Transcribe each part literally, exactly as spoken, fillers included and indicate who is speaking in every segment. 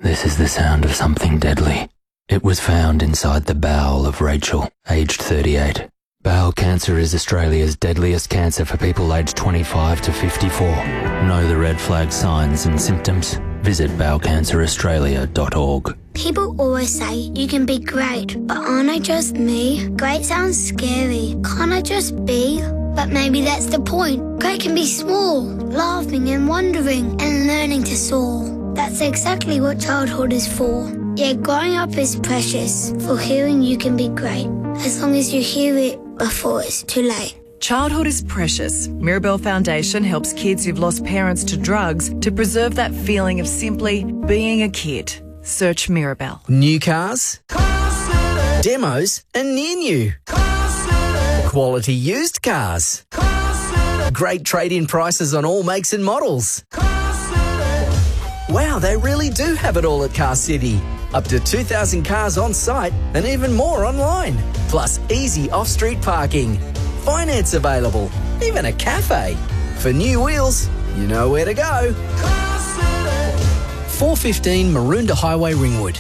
Speaker 1: This is the sound of something deadly. It was found inside the bowel of Rachel, aged thirty-eight. Bowel cancer is Australia's deadliest cancer for people aged twenty-five to fifty-four. Know the red flag signs and symptoms? Visit bowel cancer australia dot org.
Speaker 2: People always say you can be great, but aren't I just me? Great sounds scary. Can't I just be? But maybe that's the point. Great can be small, laughing and wondering and learning to soar. That's exactly what childhood is for. Yeah, growing up is precious. For hearing you can be great, as long as you hear it before it's too late.
Speaker 3: Childhood is precious. Mirabelle Foundation helps kids who've lost parents to drugs to preserve that feeling of simply being a kid. Search Mirabelle.
Speaker 4: New cars, demos and near new. Quality used cars. Great trade-in prices on all makes and models. Wow, they really do have it all at Car City. Up to two thousand cars on site and even more online. Plus easy off-street parking. Finance available. Even a cafe. For new wheels, you know where to go. four fifteen Maroondah Highway, Ringwood.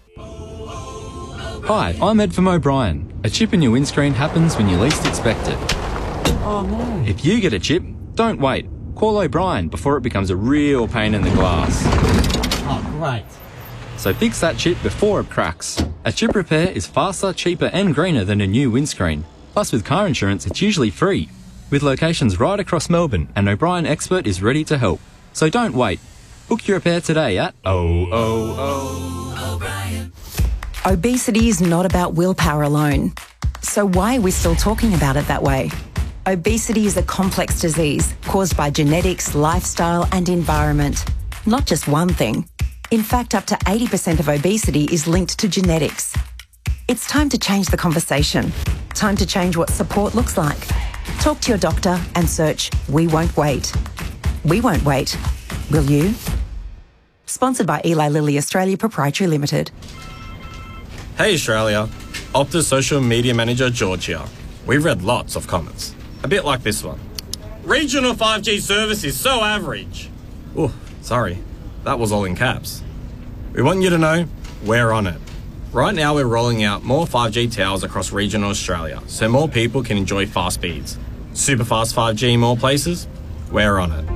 Speaker 5: Hi, I'm Ed from O'Brien. A chip in your windscreen happens when you least expect it.
Speaker 6: Oh no.
Speaker 5: If you get a chip, don't wait. Call O'Brien before it becomes a real pain in the glass.
Speaker 6: Oh, great.
Speaker 5: So fix that chip before it cracks. A chip repair is faster, cheaper and greener than a new windscreen. Plus with car insurance, it's usually free. With locations right across Melbourne, an O'Brien expert is ready to help. So don't wait. Book your repair today at oh oh oh O'Brien.
Speaker 7: Obesity is not about willpower alone. So why are we still talking about it that way? Obesity is a complex disease caused by genetics, lifestyle and environment. Not just one thing. In fact, up to eighty percent of obesity is linked to genetics. It's time to change the conversation. Time to change what support looks like. Talk to your doctor and search We Won't Wait. We won't wait. Will you? Sponsored by Eli Lilly Australia Proprietary Limited.
Speaker 8: Hey Australia, Optus social media manager George here. We've read lots of comments. A bit like this one. Regional five G service is so average. Oh, sorry. That was all in caps. We want you to know we're on it. Right now we're rolling out more five G towers across regional Australia so more people can enjoy fast speeds. Super fast five G in more places? We're on it.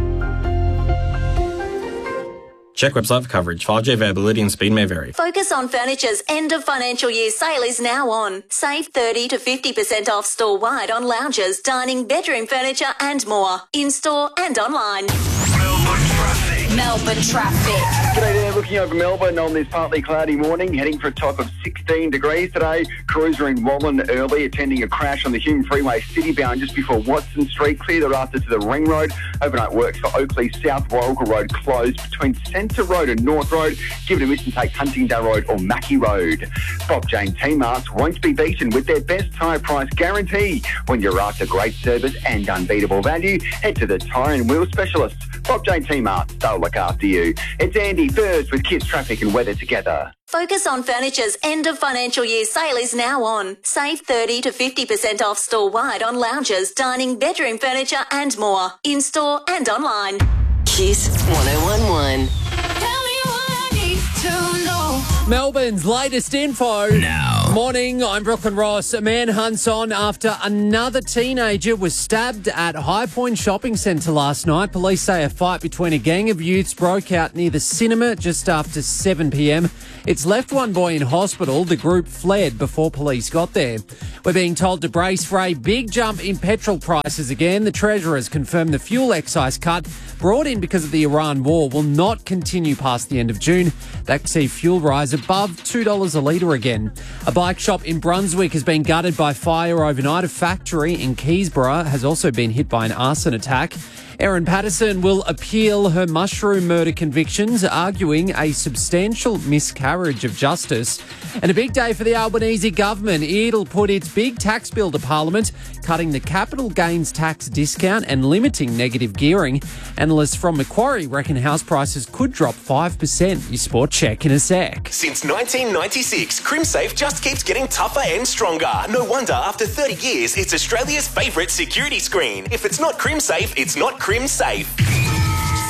Speaker 8: Check website for coverage. five G availability and speed may vary.
Speaker 9: Focus on Furniture's end of financial year sale is now on. Save thirty to fifty percent off store-wide on lounges, dining, bedroom furniture and more. In-store and online.
Speaker 10: Melbourne traffic.
Speaker 9: Melbourne traffic.
Speaker 10: G'day there, looking over Melbourne on this partly cloudy morning, heading for a top of sixteen degrees today. Crews are in Wallen early, attending a crash on the Hume Freeway citybound just before Watson Street. Clear thereafter to the Ring Road. Overnight works for Oakley South Warrigal Road closed between Centre Road and North Road. Give it a miss and take Huntingdale Road or Mackie Road. Bob Jane T-Marts won't be beaten with their best tyre price guarantee. When you're after great service and unbeatable value, head to the Tyre and Wheel Specialists. Bob Jane T-Marts, they'll look after you. It's Andy first with Kids Traffic and Weather together.
Speaker 9: Focus on Furniture's end of financial year sale is now on. Save thirty to fifty percent off store-wide on lounges, dining, bedroom furniture and more. In-store and online.
Speaker 11: Kiss one oh one one.
Speaker 12: Tell me what I need to know.
Speaker 13: Melbourne's latest info.
Speaker 4: Now.
Speaker 13: Morning, I'm Brooklyn Ross. A manhunt's on after another teenager was stabbed at High Point Shopping Centre last night. Police say a fight between a gang of youths broke out near the cinema just after seven p.m. It's left one boy in hospital. The group fled before police got there. We're being told to brace for a big jump in petrol prices again. The Treasurer's confirmed the fuel excise cut brought in because of the Iran war will not continue past the end of June. That could see fuel rise above two dollars a litre again. A bike shop in Brunswick has been gutted by fire overnight. A factory in Keysborough has also been hit by an arson attack. Erin Patterson will appeal her mushroom murder convictions, arguing a substantial miscarriage of justice. And a big day for the Albanese government. It'll put its big tax bill to Parliament, cutting the capital gains tax discount and limiting negative gearing. Analysts from Macquarie reckon house prices could drop five percent. Your sport check in a sec.
Speaker 14: Since nineteen ninety-six, CrimSafe just keeps getting tougher and stronger. No wonder after thirty years, it's Australia's favourite security screen. If it's not CrimSafe, it's not CrimSafe.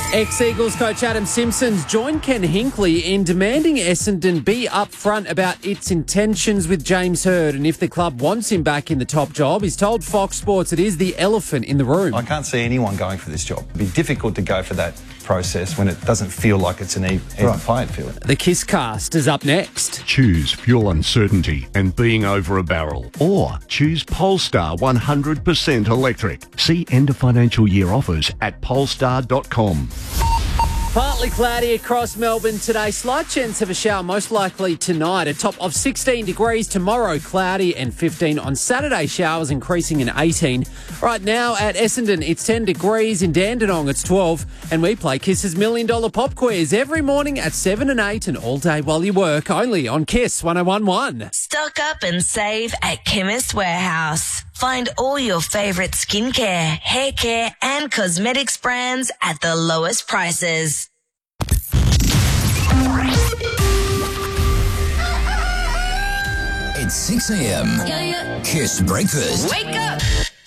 Speaker 13: Ex-Eagles coach Adam Simpson's joined Ken Hinkley in demanding Essendon be upfront about its intentions with James Hird, and if the club wants him back in the top job, he's told Fox Sports it is the elephant in the room.
Speaker 15: I can't see anyone going for this job. It'd be difficult to go for that process when it doesn't feel like it's an even, even
Speaker 16: Right.
Speaker 15: playing field.
Speaker 13: The Kiss Cast is up next.
Speaker 16: Choose fuel uncertainty and being over a barrel. Or choose Polestar one hundred percent electric. See end of financial year offers at polestar dot com.
Speaker 13: Partly cloudy across Melbourne today. Slight chance of a shower, most likely tonight. A top of sixteen degrees tomorrow, cloudy, and fifteen on Saturday. Showers increasing in eighteen. Right now at Essendon, it's ten degrees. In Dandenong, it's twelve. And we play Kiss's Million Dollar Pop Quiz every morning at seven and eight and all day while you work. Only on Kiss one oh one one.
Speaker 17: Stock up and save at Chemist Warehouse. Find all your favourite skincare, hair care and cosmetics brands at the lowest prices.
Speaker 18: It's six a.m.
Speaker 12: Yeah, yeah.
Speaker 18: Kiss Breakfast
Speaker 12: Wake up.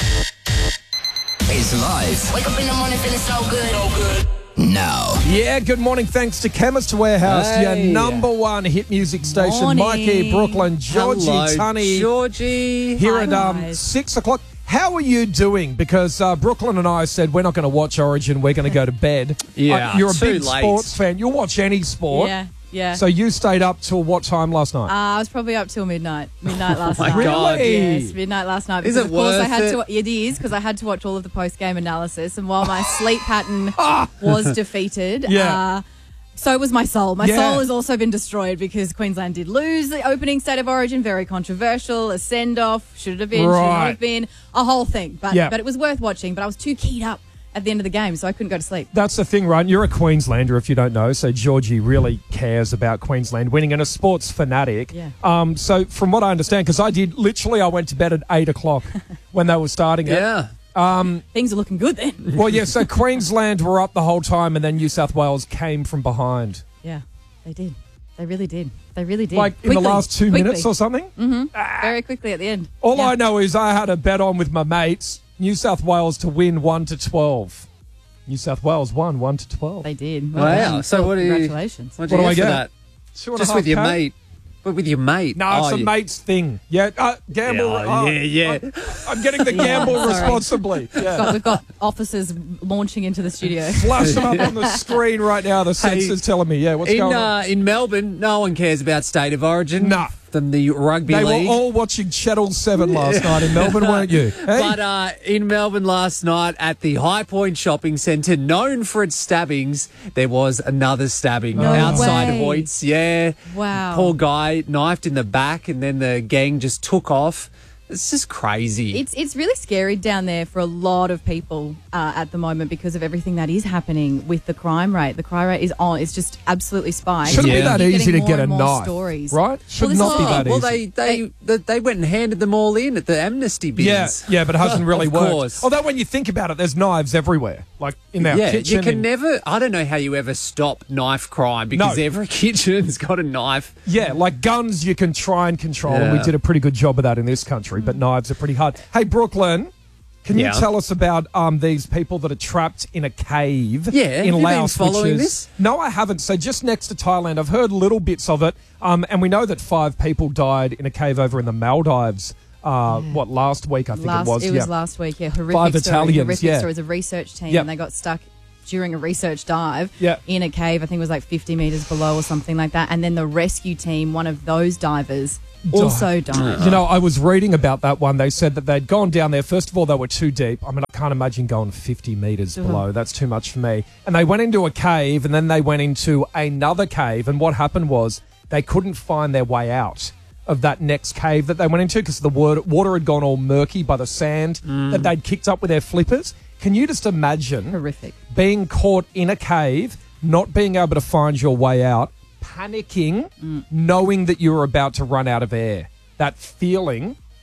Speaker 18: is live
Speaker 12: Wake up in the morning feeling so good. So good.
Speaker 18: now.
Speaker 19: Yeah, good morning. Thanks to Chemist Warehouse,
Speaker 13: Hey.
Speaker 19: your number one hit music station.
Speaker 13: Morning.
Speaker 19: Mikey, Brooklyn, Georgie,
Speaker 13: Hello,
Speaker 19: Tunny.
Speaker 13: Georgie.
Speaker 19: Here
Speaker 13: Hi,
Speaker 19: at um,
Speaker 13: guys.
Speaker 19: six o'clock. How are you doing? Because uh, Brooklyn and I said we're not going to watch Origin. We're going to go to bed.
Speaker 13: Yeah,
Speaker 19: Uh, you're a
Speaker 13: too
Speaker 19: big
Speaker 13: late.
Speaker 19: sports fan. You'll watch any sport.
Speaker 20: Yeah, yeah.
Speaker 19: So you stayed up till what time last night?
Speaker 20: Uh, I was probably up till midnight. Midnight last
Speaker 19: my
Speaker 20: night.
Speaker 19: God. Really?
Speaker 20: Yes, midnight last night.
Speaker 19: Is
Speaker 20: Because
Speaker 19: it
Speaker 20: of course I
Speaker 19: worth
Speaker 20: had
Speaker 19: it?
Speaker 20: to. It is because I had to watch all of the post game analysis, and while my sleep pattern was defeated,
Speaker 19: Yeah.
Speaker 20: uh, so was my soul. My
Speaker 19: Yeah.
Speaker 20: soul has also been destroyed because Queensland did lose the opening State of Origin. Very controversial. A send off. Should it have been? Should not
Speaker 19: Right.
Speaker 20: have been? A whole thing. But
Speaker 19: Yeah.
Speaker 20: but it was worth watching. But I was too keyed up at the end of the game, so I couldn't go to sleep.
Speaker 19: That's the thing, right? You're a Queenslander, if you don't know. So Georgie really cares about Queensland winning and a sports fanatic.
Speaker 20: Yeah.
Speaker 19: Um, so from what I understand, because I did, literally I went to bed at eight o'clock when they were starting it.
Speaker 13: Yeah.
Speaker 19: Um,
Speaker 20: Things are looking good then.
Speaker 19: well, yeah, so Queensland were up the whole time and then New South Wales came from behind.
Speaker 20: Yeah, they did. They really did. They really did.
Speaker 19: Like in the last two minutes or something?
Speaker 20: Mm-hmm. Very quickly at the end.
Speaker 19: All
Speaker 20: Yeah.
Speaker 19: I know is I had a bet on with my mates, New South Wales to win one to twelve. New South Wales won one to twelve.
Speaker 20: They did.
Speaker 13: Wow. So what do you?
Speaker 20: Congratulations.
Speaker 13: What do,
Speaker 19: What
Speaker 13: you
Speaker 19: do I
Speaker 13: get for
Speaker 19: get?
Speaker 13: that?
Speaker 19: Two and a
Speaker 13: Just
Speaker 19: half
Speaker 13: with your
Speaker 19: K?
Speaker 13: mate. But with your mate.
Speaker 19: No, it's
Speaker 13: Oh,
Speaker 19: a
Speaker 13: you-
Speaker 19: mate's thing. Yeah, uh, gamble.
Speaker 13: Yeah,
Speaker 19: oh,
Speaker 13: yeah, yeah.
Speaker 19: I'm, I'm getting the gamble
Speaker 20: Sorry.
Speaker 19: responsibly.
Speaker 20: We've
Speaker 19: Yeah.
Speaker 20: got, we've got officers launching into the studio.
Speaker 19: Flash them up on the screen right now. The
Speaker 13: Hey,
Speaker 19: sensor's telling me. Yeah, what's
Speaker 13: in,
Speaker 19: going
Speaker 13: uh,
Speaker 19: on?
Speaker 13: in Melbourne, no one cares about State of Origin.
Speaker 19: Nah.
Speaker 13: Than the rugby
Speaker 19: They
Speaker 13: league.
Speaker 19: were all watching Channel seven last night in Melbourne, weren't you? Hey?
Speaker 13: But uh, in Melbourne last night at the High Point Shopping Centre, known for its stabbings, there was another stabbing
Speaker 20: No
Speaker 13: outside
Speaker 20: way.
Speaker 13: Hoyts. Yeah.
Speaker 20: Wow.
Speaker 13: Poor guy knifed in the back and then the gang just took off. It's just crazy.
Speaker 20: It's it's really scary down there for a lot of people uh, at the moment because of everything that is happening with the crime rate. The crime rate is on. It's just absolutely spiked.
Speaker 19: Shouldn't
Speaker 13: Yeah.
Speaker 19: be that
Speaker 20: You're
Speaker 19: easy to
Speaker 20: getting
Speaker 19: get
Speaker 20: more
Speaker 19: a
Speaker 20: and more
Speaker 19: knife,
Speaker 20: stories.
Speaker 19: right? Should
Speaker 20: this
Speaker 19: not
Speaker 20: is
Speaker 19: be
Speaker 20: the
Speaker 19: that
Speaker 20: thing.
Speaker 19: easy.
Speaker 13: well, they, they, they, they went and handed them all in at the amnesty bins.
Speaker 19: Yeah, yeah, but it hasn't really
Speaker 13: Of
Speaker 19: worked.
Speaker 13: course.
Speaker 19: Although when you think about it, there's knives everywhere, like in our
Speaker 13: yeah,
Speaker 19: kitchen.
Speaker 13: you can
Speaker 19: in-
Speaker 13: never. I don't know how you ever stop knife crime because
Speaker 19: No.
Speaker 13: every kitchen's got a knife.
Speaker 19: Yeah, like guns you can try and control, and we
Speaker 13: Yeah.
Speaker 19: did a pretty good job of that in this country, but knives are pretty hard. Hey, Brooklyn, can you
Speaker 13: Yeah.
Speaker 19: tell us about um, these people that are trapped in a cave
Speaker 13: Yeah,
Speaker 19: in
Speaker 13: have you been
Speaker 19: Laos?
Speaker 13: following
Speaker 19: which is,
Speaker 13: this?
Speaker 19: No, I haven't. So just next to Thailand, I've heard little bits of it, um, and we know that five people died in a cave over in the Maldives. Uh, What, last week, I think
Speaker 20: Last,
Speaker 19: it was.
Speaker 20: It was
Speaker 19: yeah.
Speaker 20: last week, yeah. Horrific
Speaker 19: Five
Speaker 20: story.
Speaker 19: Italians,
Speaker 20: horrific
Speaker 19: yeah.
Speaker 20: story. It was a research team
Speaker 19: Yep.
Speaker 20: and they got stuck during a research dive
Speaker 19: Yeah.
Speaker 20: in a cave. I think it was like fifty metres below or something like that. And then the rescue team, one of those divers, also died.
Speaker 19: You know, I was reading about that one. They said that they'd gone down there. First of all, they were too deep. I mean, I can't imagine going fifty metres
Speaker 20: Uh-huh.
Speaker 19: below. That's too much for me. And they went into a cave, and then they went into another cave. And what happened was they couldn't find their way out of that next cave that they went into because the water, water had gone all murky by the sand that they'd kicked up with their flippers. Can you just imagine
Speaker 20: Horrific.
Speaker 19: being caught in a cave, not being able to find your way out, panicking, knowing that you were about to run out of air? That feeling,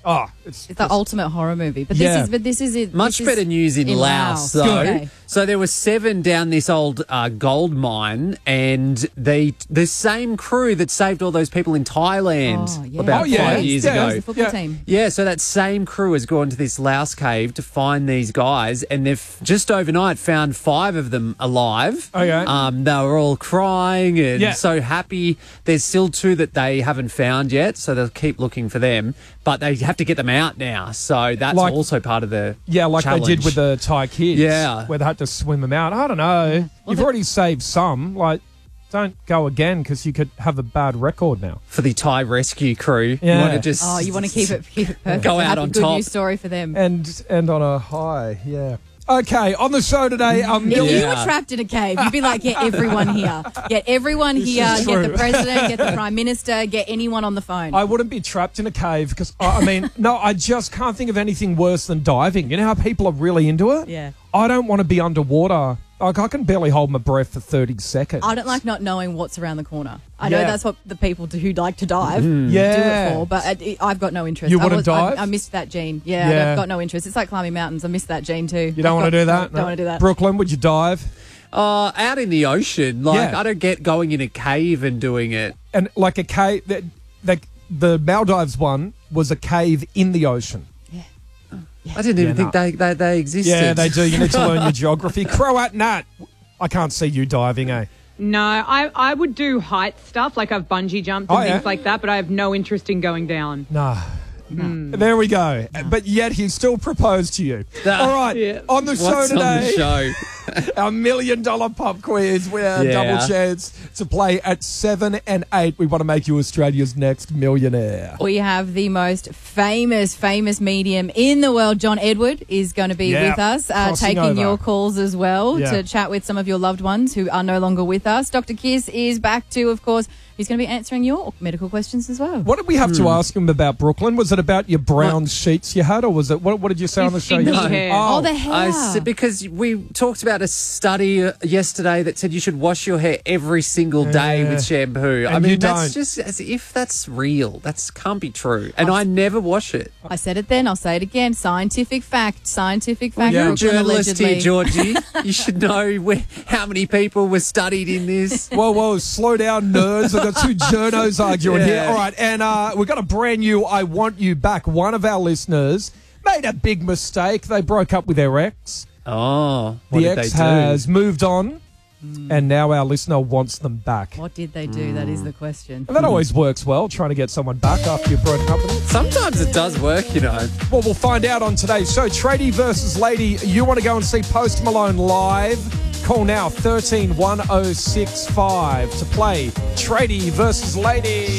Speaker 19: Oh, it's,
Speaker 20: It's the ultimate horror movie. But
Speaker 19: Yeah.
Speaker 20: this is but this is it.
Speaker 13: Much
Speaker 20: this
Speaker 13: better
Speaker 20: is
Speaker 13: news in, Laos, though.
Speaker 20: Okay.
Speaker 13: So there were seven down this old uh, gold mine, and they the same crew that saved all those people in Thailand
Speaker 20: Oh, yeah.
Speaker 13: about
Speaker 19: Oh, yeah.
Speaker 13: five years
Speaker 19: Yeah.
Speaker 13: ago.
Speaker 20: It was the football
Speaker 19: Yeah.
Speaker 20: team.
Speaker 13: Yeah, so that same crew has gone to this Laos cave to find these guys, and they've just overnight found five of them alive.
Speaker 19: Okay.
Speaker 13: Um, they were all crying and
Speaker 19: Yeah.
Speaker 13: so happy. There's still two that they haven't found yet, so they'll keep looking for them. But they have to get them out now, so that's
Speaker 19: Like-
Speaker 13: also part of the
Speaker 19: Yeah, like
Speaker 13: challenge.
Speaker 19: they did with the Thai kids.
Speaker 13: Yeah.
Speaker 19: Where they had to swim them out. I don't know. You've already saved some. Like, don't go again because you could have a bad record now.
Speaker 13: for the Thai rescue crew.
Speaker 19: Yeah.
Speaker 13: You want to just
Speaker 20: Oh, you want to keep it, keep it perfect.
Speaker 13: Go out
Speaker 20: Have
Speaker 13: on
Speaker 20: a good
Speaker 13: top.
Speaker 20: news story for them.
Speaker 19: And and on a high, yeah. Okay, on the show today, um,
Speaker 20: If you
Speaker 13: Yeah.
Speaker 20: were trapped in a cave, you'd be like, get everyone here. Get everyone here.
Speaker 19: is
Speaker 20: Get the
Speaker 19: true.
Speaker 20: president, get the prime minister, get anyone on the phone.
Speaker 19: I wouldn't be trapped in a cave because, I I mean, no, I just can't think of anything worse than diving. You know how people are really into it?
Speaker 20: Yeah.
Speaker 19: I don't want to be underwater. Like, I can barely hold my breath for thirty seconds.
Speaker 20: I don't like not knowing what's around the corner. I know
Speaker 19: Yeah.
Speaker 20: that's what the people do who like to dive do
Speaker 19: Yeah.
Speaker 20: it for, but I, I've got no interest.
Speaker 19: You
Speaker 20: I
Speaker 19: wouldn't
Speaker 20: I-
Speaker 19: dive?
Speaker 20: I, missed that gene. Yeah,
Speaker 19: Yeah.
Speaker 20: I've got no interest. It's like climbing mountains. I missed that gene too.
Speaker 19: You don't want to do that?
Speaker 20: Don't want to do that.
Speaker 19: Brooklyn, would you dive?
Speaker 13: uh, out in the ocean. Like
Speaker 19: Yeah.
Speaker 13: I don't get going in a cave and doing it.
Speaker 19: And like a cave, the, the, the Maldives one was a cave in the ocean.
Speaker 13: I didn't even
Speaker 19: Yeah,
Speaker 13: think
Speaker 19: no.
Speaker 13: they, they they existed.
Speaker 19: Yeah, they do. You need to learn your geography. Croat Nat, I can't see you diving, eh?
Speaker 21: No, I, I would do height stuff, like I've bungee jumped and
Speaker 19: Oh, yeah?
Speaker 21: things like that, but I have no interest in going down.
Speaker 19: No. There we go. But yet he still proposed to you. All right.
Speaker 21: Yeah.
Speaker 19: On the show
Speaker 13: What's on
Speaker 19: today,
Speaker 13: the show?
Speaker 19: our million dollar pop quiz. We have a
Speaker 13: Yeah.
Speaker 19: double chance to play at seven and eight. We want to make you Australia's next millionaire.
Speaker 20: We have the most famous, famous medium in the world. John Edward is going to be
Speaker 19: Yeah,
Speaker 20: with us, uh,
Speaker 19: crossing
Speaker 20: taking
Speaker 19: over.
Speaker 20: your calls as well
Speaker 19: Yeah.
Speaker 20: to chat with some of your loved ones who are no longer with us. Doctor Kiss is back too, of course. He's going to be answering your medical questions as well.
Speaker 19: What did we have
Speaker 13: Hmm.
Speaker 19: to ask him about, Brooklyn? Was it about your brown sheets you had, or was it, what, what did you say on the show?
Speaker 21: stinky
Speaker 19: yesterday?
Speaker 21: hair.
Speaker 20: Oh, the hair.
Speaker 13: I s- because we talked about a study uh, yesterday that said you should wash your hair every single day
Speaker 19: Yeah.
Speaker 13: with shampoo. I
Speaker 19: And
Speaker 13: mean,
Speaker 19: you
Speaker 13: that's
Speaker 19: don't.
Speaker 13: just as if that's real. That can't be true. And I never wash it.
Speaker 20: I said it then. I'll say it again. Scientific fact. Scientific fact.
Speaker 19: Yeah.
Speaker 13: You're a
Speaker 20: Brooklyn
Speaker 13: journalist
Speaker 20: allegedly.
Speaker 13: here, Georgie. You should know where, how many people were studied in this.
Speaker 19: Whoa, whoa, slow down, nerds. I've got two journos arguing
Speaker 13: Yeah.
Speaker 19: here. All right, and uh, we've got a brand new I Want You Back. One of our listeners made a big mistake. They broke up with their ex.
Speaker 13: Oh, what
Speaker 19: The
Speaker 13: did
Speaker 19: ex
Speaker 13: they do?
Speaker 19: has moved on, and now our listener wants them back.
Speaker 20: What did they do? That is the question.
Speaker 19: And that always works well, trying to get someone back after you've broken up with them.
Speaker 13: Sometimes it does work, you know.
Speaker 19: Well, we'll find out on today's show. Tradie versus Lady. You want to go and see Post Malone live? Call now, thirteen one oh six five to play Tradie versus Lady.